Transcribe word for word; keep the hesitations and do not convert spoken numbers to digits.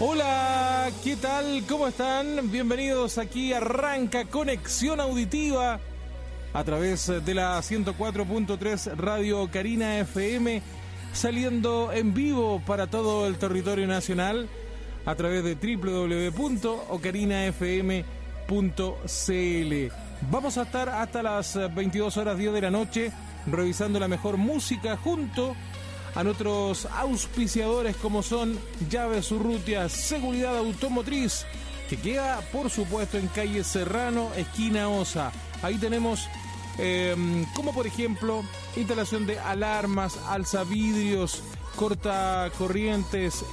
Hola, ¿qué tal? ¿Cómo están? Bienvenidos aquí, arranca Conexión Auditiva a través de la ciento cuatro punto tres Radio Carina F M, saliendo en vivo para todo el territorio nacional a través de doble u doble u doble u punto ocarina f m punto c l. Vamos a estar hasta las veintidós horas diez de la noche revisando la mejor música junto a nuestros auspiciadores como son Llaves Urrutia, Seguridad Automotriz, que queda por supuesto en calle Serrano, esquina Osa. Ahí tenemos eh, como por ejemplo instalación de alarmas, alzavidrios, cortacorrientes,